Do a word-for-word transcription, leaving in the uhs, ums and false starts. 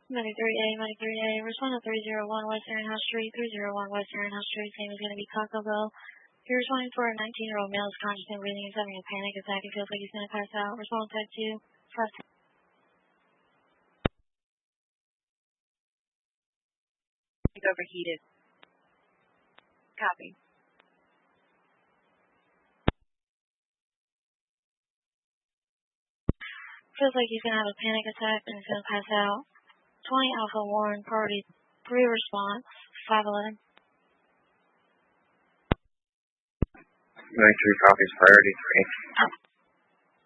ninety-three A, ninety-three A, respond to three oh one West Aaron Street, three oh one West Aaron Street, name is going to be Taco Bell. You're responding for a nineteen-year-old male is conscious and breathing. He's having a panic attack. He feels like he's going to pass out. Respond type two. Press. He's overheated. Copy. Feels like he's going to have a panic attack and he's going to pass out. twenty Alpha Warren, priority three response, five eleven. ninety-three copies, priority three.